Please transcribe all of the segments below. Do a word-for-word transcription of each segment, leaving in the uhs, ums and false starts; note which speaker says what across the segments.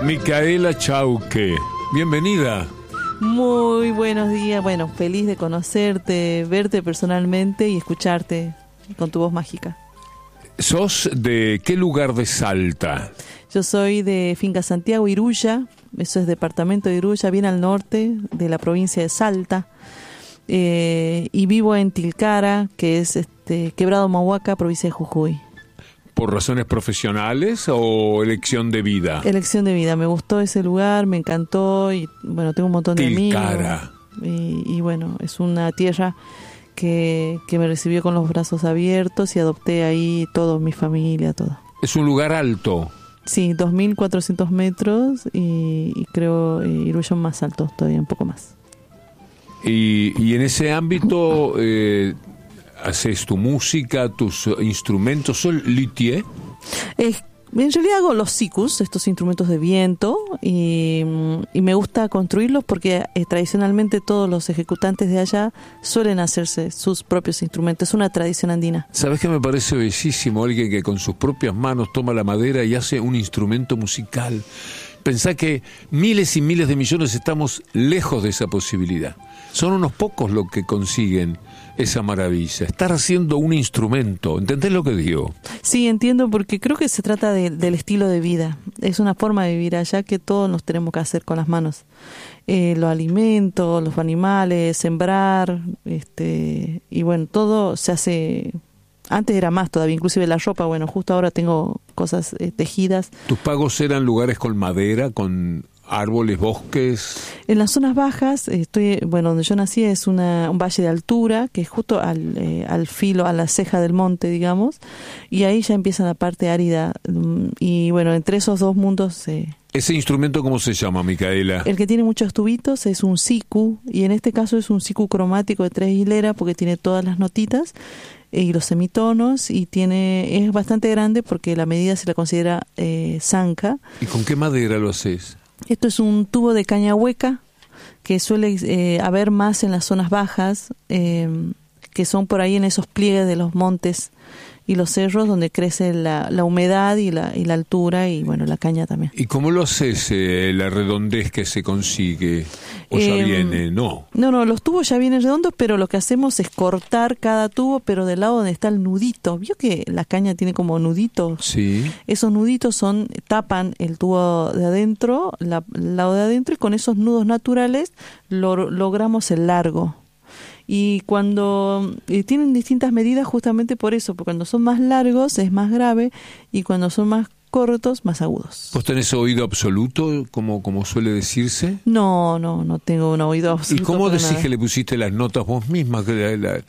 Speaker 1: Micaela Chauque, bienvenida.
Speaker 2: Muy buenos días, bueno, feliz de conocerte, verte personalmente y escucharte con tu voz mágica.
Speaker 1: ¿Sos de qué lugar de Salta?
Speaker 2: Yo soy de Finca Santiago, Iruya, eso es departamento de Iruya, bien al norte de la provincia de Salta, eh, y vivo en Tilcara, que es este Quebrado Mahuaca, provincia de Jujuy.
Speaker 1: ¿Por razones profesionales o elección de vida?
Speaker 2: Elección de vida, me gustó ese lugar, me encantó y bueno, tengo un montón de
Speaker 1: Tilcara.
Speaker 2: amigos. Y, y bueno, es una tierra que, que me recibió con los brazos abiertos y adopté ahí toda mi familia, todo.
Speaker 1: ¿Es un lugar alto?
Speaker 2: Sí, dos mil cuatrocientos metros y, y creo eh, Iruya más alto, todavía un poco más.
Speaker 1: Y, y en ese ámbito... Eh, ¿haces tu música, tus instrumentos? ¿Sos luthier?
Speaker 2: Eh, en realidad hago los sikus, estos instrumentos de viento, y, y me gusta construirlos porque eh, tradicionalmente todos los ejecutantes de allá suelen hacerse sus propios instrumentos. Es una tradición andina.
Speaker 1: ¿Sabes qué me parece bellísimo? Alguien que con sus propias manos toma la madera y hace un instrumento musical. Pensá que miles y miles de millones estamos lejos de esa posibilidad. Son unos pocos los que consiguen esa maravilla, estar haciendo un instrumento. ¿Entendés lo que digo?
Speaker 2: Sí, entiendo, porque creo que se trata de, del estilo de vida. Es una forma de vivir allá que todos nos tenemos que hacer con las manos. Eh, los alimentos, los animales, sembrar, este, y bueno, todo se hace... Antes era más todavía, inclusive la ropa, bueno, justo ahora tengo cosas eh, tejidas.
Speaker 1: ¿Tus pagos eran lugares con madera, con árboles, bosques?
Speaker 2: En las zonas bajas, estoy, bueno, donde yo nací es una, un valle de altura, que es justo al, eh, al filo, a la ceja del monte, digamos, y ahí ya empieza la parte árida, y bueno, entre esos dos mundos... Eh,
Speaker 1: ¿Ese instrumento cómo se llama, Micaela?
Speaker 2: El que tiene muchos tubitos es un siku, y en este caso es un siku cromático de tres hileras, porque tiene todas las notitas y los semitonos, y tiene es bastante grande porque la medida se la considera eh, zanca.
Speaker 1: ¿Y con qué madera lo haces?
Speaker 2: Esto es un tubo de caña hueca que suele eh, haber más en las zonas bajas, eh, que son por ahí en esos pliegues de los montes y los cerros donde crece la, la humedad y la, y la altura y bueno, la caña también.
Speaker 1: ¿Y cómo lo haces, eh, la redondez que se consigue? ¿O ya eh, viene? No.
Speaker 2: No, no, los tubos ya vienen redondos, pero lo que hacemos es cortar cada tubo, pero del lado donde está el nudito. ¿Vio que la caña tiene como nuditos?
Speaker 1: Sí.
Speaker 2: Esos nuditos son, tapan el tubo de adentro, la, el lado de adentro, y con esos nudos naturales lo, logramos el largo. Y cuando y tienen distintas medidas justamente por eso, porque cuando son más largos es más grave y cuando son más cortos, más agudos.
Speaker 1: ¿Vos tenés oído absoluto, como, como suele decirse?
Speaker 2: No, no, no tengo un oído absoluto.
Speaker 1: ¿Y cómo decís
Speaker 2: nada.
Speaker 1: que le pusiste las notas vos misma? La, la,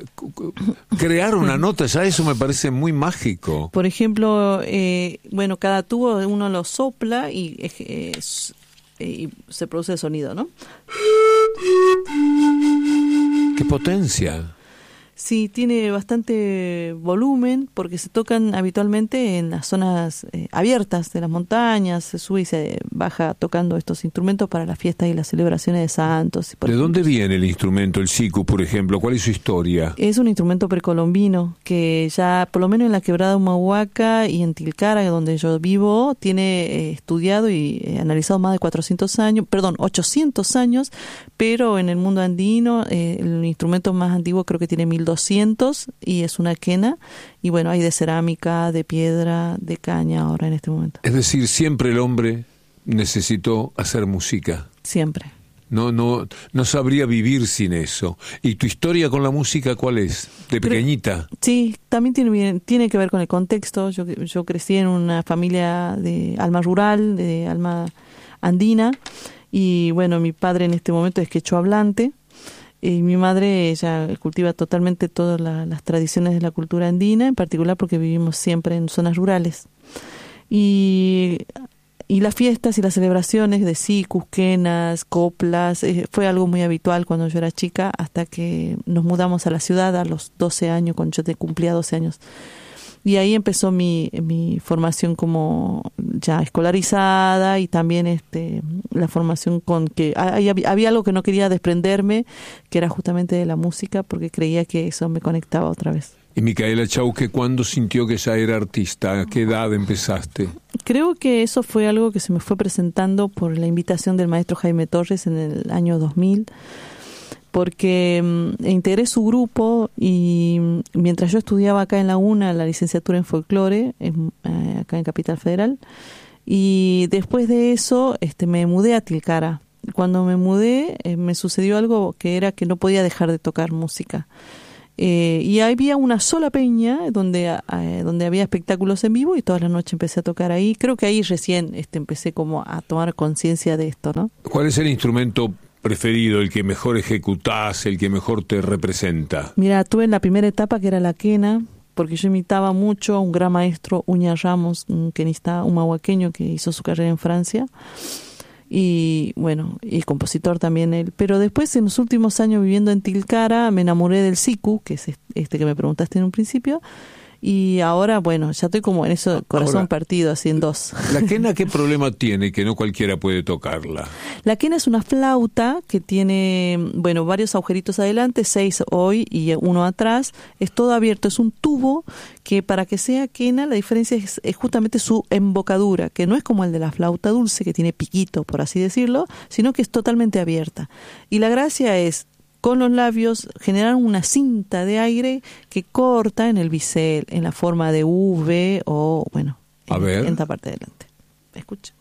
Speaker 1: crear una nota, ya eso me parece muy mágico.
Speaker 2: Por ejemplo, eh, bueno, cada tubo uno lo sopla y, eh, y se produce el sonido, ¿no?
Speaker 1: ¡Qué potencia!
Speaker 2: Sí, tiene bastante volumen porque se tocan habitualmente en las zonas eh, abiertas de las montañas, se sube y se baja tocando estos instrumentos para las fiestas y las celebraciones de santos.
Speaker 1: ¿De dónde viene el instrumento, el siku, por ejemplo? ¿Cuál es su historia?
Speaker 2: Es un instrumento precolombino que ya, por lo menos en la Quebrada Humahuaca y en Tilcara, donde yo vivo, tiene eh, estudiado y eh, analizado más de cuatrocientos años, perdón, ochocientos años, pero en el mundo andino eh, el instrumento más antiguo creo que tiene mil doscientos y es una quena, y bueno, hay de cerámica, de piedra, de caña ahora en este momento.
Speaker 1: Es decir, siempre el hombre necesitó hacer música.
Speaker 2: Siempre.
Speaker 1: No, no, no sabría vivir sin eso. ¿Y tu historia con la música cuál es? ¿De pequeñita?
Speaker 2: Sí, también tiene, tiene que ver con el contexto. Yo, yo crecí en una familia de alma rural, de alma andina, y bueno, mi padre en este momento es quechua hablante. Y mi madre, ella cultiva totalmente todas la, las tradiciones de la cultura andina, en particular porque vivimos siempre en zonas rurales. Y, y las fiestas y las celebraciones de sikus, quenas, coplas, eh, fue algo muy habitual cuando yo era chica, hasta que nos mudamos a la ciudad a los doce años, cuando yo te cumplía doce años. Y ahí empezó mi, mi formación como ya escolarizada y también este la formación con que había, había algo que no quería desprenderme, que era justamente de la música, porque creía que eso me conectaba otra vez.
Speaker 1: Y Micaela Chauque, ¿cuándo sintió que ya era artista? ¿A qué edad empezaste?
Speaker 2: Creo que eso fue algo que se me fue presentando por la invitación del maestro Jaime Torres en el año dos mil, porque um, integré su grupo y um, mientras yo estudiaba acá en la UNA la licenciatura en folclore, en, eh, acá en Capital Federal, y después de eso este, me mudé a Tilcara. Cuando me mudé eh, me sucedió algo que era que no podía dejar de tocar música. Eh, y había una sola peña donde, eh, donde había espectáculos en vivo y todas las noches empecé a tocar ahí. Creo que ahí recién este, empecé como a tomar conciencia de esto, ¿no?
Speaker 1: ¿Cuál es el instrumento preferido, el que mejor ejecutás, el que mejor te representa?
Speaker 2: Mira, tuve en la primera etapa que era la quena, porque yo imitaba mucho a un gran maestro, Uña Ramos, un quenista, un mahuaqueño que hizo su carrera en Francia. Y bueno, y compositor también él. Pero después, en los últimos años viviendo en Tilcara, me enamoré del siku, que es este que me preguntaste en un principio, y ahora, bueno, ya estoy como en eso, corazón ahora, partido, así en dos.
Speaker 1: ¿La quena qué problema tiene que no cualquiera puede tocarla?
Speaker 2: La quena es una flauta que tiene, bueno, varios agujeritos adelante, seis hoy y uno atrás. Es todo abierto, es un tubo que para que sea quena la diferencia es, es justamente su embocadura, que no es como el de la flauta dulce, que tiene piquito, por así decirlo, sino que es totalmente abierta. Y la gracia es con los labios generar una cinta de aire que corta en el bisel, en la forma de V o, bueno, en,
Speaker 1: A ver.
Speaker 2: en esta parte de adelante. Escucha.